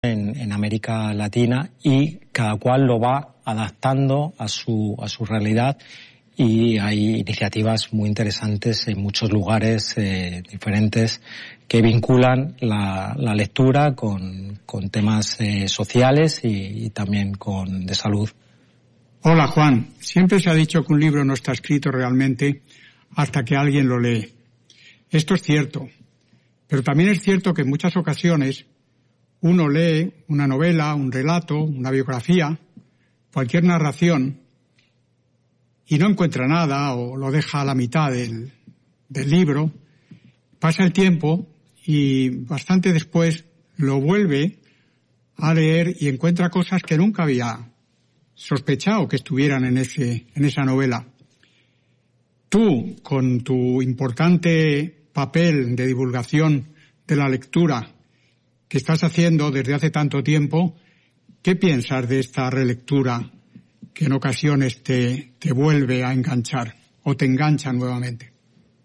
en América Latina, y cada cual lo va adaptando a su realidad, y hay iniciativas muy interesantes en muchos lugares diferentes que vinculan la lectura con temas sociales y también de salud. Hola, Juan. Siempre se ha dicho que un libro no está escrito realmente hasta que alguien lo lee. Esto es cierto, pero también es cierto que en muchas ocasiones uno lee una novela, un relato, una biografía, cualquier narración, y no encuentra nada o lo deja a la mitad del libro. Pasa el tiempo y bastante después lo vuelve a leer y encuentra cosas que nunca había sospechado que estuvieran en esa novela. Tú, con tu importante papel de divulgación de la lectura que estás haciendo desde hace tanto tiempo, ¿qué piensas de esta relectura que en ocasiones te vuelve a enganchar o te engancha nuevamente?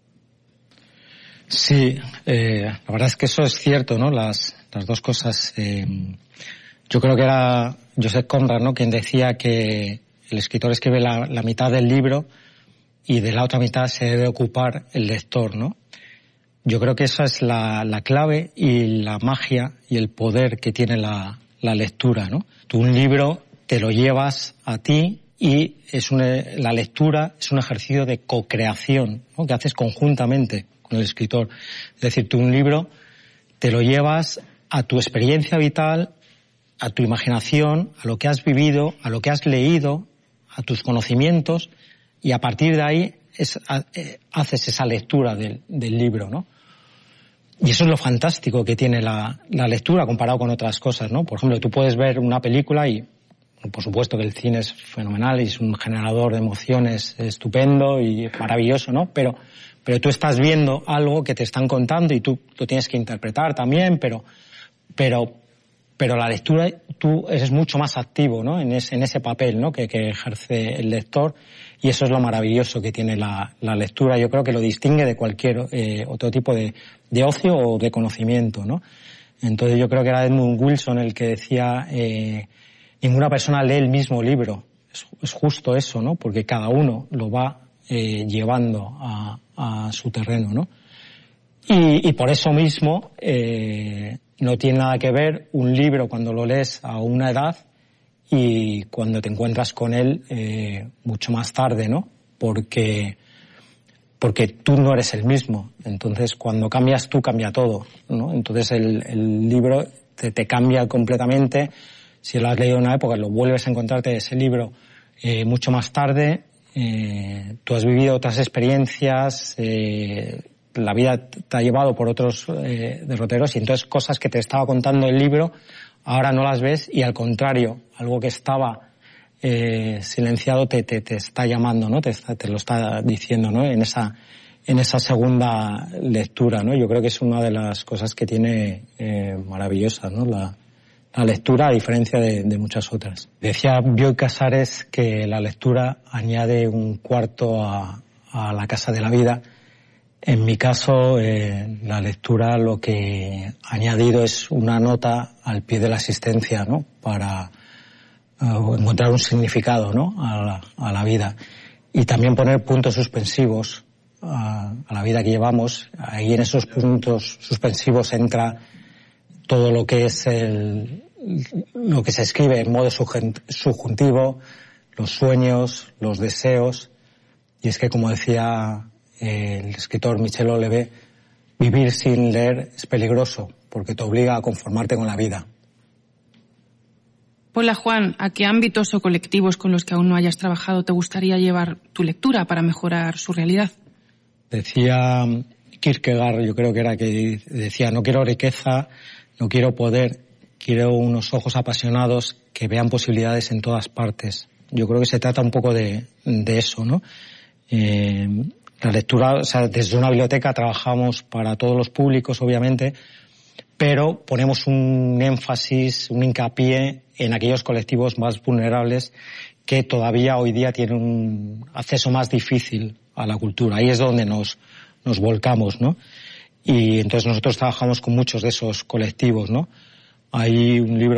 Sí, la verdad es que eso es cierto, ¿no? Las dos cosas. Yo creo que era Joseph Conrad, ¿no?, quien decía que el escritor escribe la mitad del libro y de la otra mitad se debe ocupar el lector, ¿no? Yo creo que esa es la clave y la magia y el poder que tiene la lectura, ¿no? Tú un libro te lo llevas a ti y la lectura es un ejercicio de co-creación, ¿no?, que haces conjuntamente con el escritor. Es decir, tú un libro te lo llevas a tu experiencia vital, a tu imaginación, a lo que has vivido, a lo que has leído, a tus conocimientos, y a partir de ahí haces esa lectura del libro, ¿no? Y eso es lo fantástico que tiene la lectura comparado con otras cosas, ¿no? Por ejemplo, tú puedes ver una película y, por supuesto, que el cine es fenomenal y es un generador de emociones estupendo y maravilloso, ¿no? Pero tú estás viendo algo que te están contando y tú lo tienes que interpretar también, pero la lectura, tú eres mucho más activo, ¿no?, en ese papel, ¿no?, que ejerce el lector, y eso es lo maravilloso que tiene la lectura. Yo creo que lo distingue de cualquier otro tipo de ocio o de conocimiento, ¿no? Entonces yo creo que era Edmund Wilson el que decía, ninguna persona lee el mismo libro. Es justo eso, ¿no?, porque cada uno lo va llevando a su terreno, ¿no? Y por eso mismo no tiene nada que ver un libro cuando lo lees a una edad y cuando te encuentras con él mucho más tarde, ¿no? Porque tú no eres el mismo. Entonces, cuando cambias tú, cambia todo, ¿no? Entonces, el libro te cambia completamente. Si lo has leído en una época, lo vuelves a encontrarte ese libro mucho más tarde. Tú has vivido otras experiencias, la vida te ha llevado por otros derroteros, y entonces cosas que te estaba contando el libro ahora no las ves, y al contrario, algo que estaba silenciado te está llamando, ¿no? Te lo está diciendo, ¿no?, en esa segunda lectura, ¿no? Yo creo que es una de las cosas que tiene maravillosas, ¿no?, la lectura, a diferencia de muchas otras. Decía Bioy Casares que la lectura añade un cuarto a la casa de la vida. En mi caso, la lectura lo que ha añadido es una nota al pie de la existencia, ¿no?, para encontrar un significado, ¿no?, a la vida, y también poner puntos suspensivos a la vida que llevamos. Ahí en esos puntos suspensivos entra todo lo que es lo que se escribe en modo subjuntivo, los sueños, los deseos. Y es que, como decía el escritor Michel Houellebecq, vivir sin leer es peligroso porque te obliga a conformarte con la vida. Hola, Juan, ¿a qué ámbitos o colectivos con los que aún no hayas trabajado te gustaría llevar tu lectura para mejorar su realidad? Decía Kierkegaard, yo creo que era, que decía: no quiero riqueza, no quiero poder, quiero unos ojos apasionados que vean posibilidades en todas partes. Yo creo que se trata un poco de eso, ¿no? La lectura, o sea, desde una biblioteca trabajamos para todos los públicos, obviamente, pero ponemos un énfasis, un hincapié en aquellos colectivos más vulnerables que todavía hoy día tienen un acceso más difícil a la cultura. Ahí es donde nos volcamos, ¿no? Y entonces nosotros trabajamos con muchos de esos colectivos, ¿no? Hay un libro